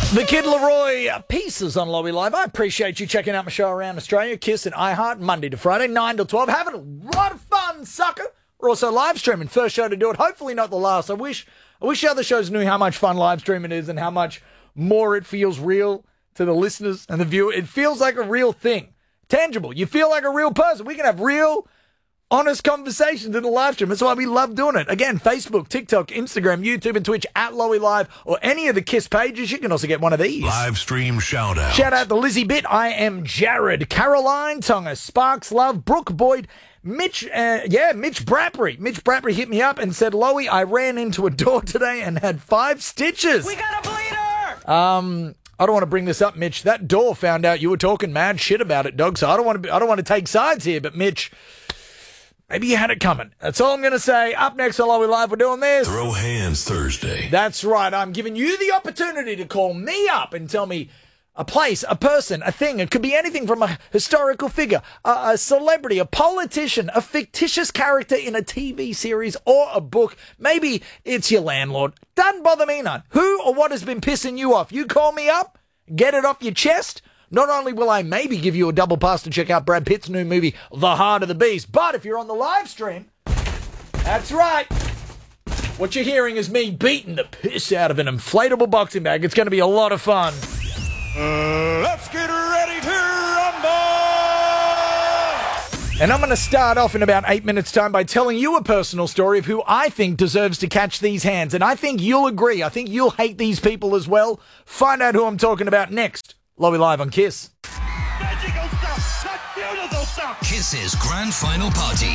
The Kid Leroy Pieces on Lowy Live. I appreciate you checking out my show around Australia. Kiss and iHeart, Monday to Friday, 9 till 12. Having a lot of fun, sucker. We're also live streaming. First show to do it. Hopefully not the last. I wish the other shows knew how much fun live streaming is and how much more it feels real to the listeners and the viewer. It feels like a real thing. Tangible. You feel like a real person. We can have real, honest conversations in the live stream. That's why we love doing it. Again, Facebook, TikTok, Instagram, YouTube, and Twitch at Lowy Live or any of the Kiss pages. You can also get one of these. Live stream shout out. Shout out to Lizzie Bitt. I am Jared. Caroline Tonga. Sparks Love. Brooke Boyd. Mitch Brappery. Mitch Brappery hit me up and said, Lowy, I ran into a door today and had 5 stitches. We got a bleeder! I don't want to bring this up, Mitch. That door found out you were talking mad shit about it, dog. So I don't want to take sides here, but Mitch, maybe you had it coming. That's all I'm going to say. Up next on Lowy Live, we're doing this. Throw Hands Thursday. That's right. I'm giving you the opportunity to call me up and tell me a place, a person, a thing. It could be anything from a historical figure, a celebrity, a politician, a fictitious character in a TV series or a book. Maybe it's your landlord. Doesn't bother me none. Who or what has been pissing you off? You call me up, get it off your chest. Not only will I maybe give you a double pass to check out Brad Pitt's new movie, The Heart of the Beast, but if you're on the live stream, that's right. What you're hearing is me beating the piss out of an inflatable boxing bag. It's going to be a lot of fun. Let's get ready to rumble! And I'm going to start off in about 8 minutes' time by telling you a personal story of who I think deserves to catch these hands. And I think you'll agree. I think you'll hate these people as well. Find out who I'm talking about next. Lowy Live on Kiss. Magical stuff! Not beautiful stuff! Kiss's grand final party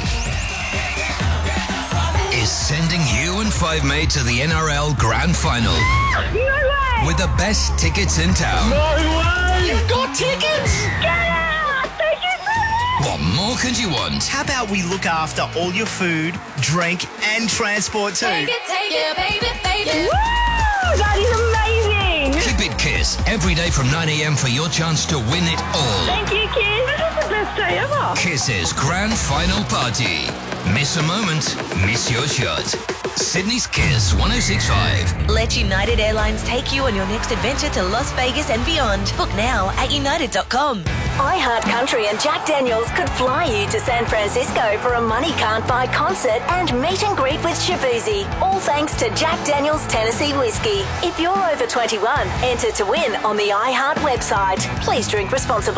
is sending you and Five Mate to the NRL Grand Final. No way! With the best tickets in town. No way! You've got tickets! Get out! Thank you so much! What more could you want? How about we look after all your food, drink, and transport too? Take it, baby. Woo! That is amazing! Keep it Kiss every day from 9 a.m. for your chance to win it all. Thank you, kids. This is the best day ever. Kiss's grand final party. Miss a moment, miss your shot. Sydney's Kiss 106.5. Let United Airlines take you on your next adventure to Las Vegas and beyond. Book now at united.com. iHeart Country and Jack Daniels could fly you to San Francisco for a money can't buy concert and meet and greet with Shabuzi. All thanks to Jack Daniels Tennessee Whiskey. If you're over 21, enter to win on the iHeart website. Please drink responsibly.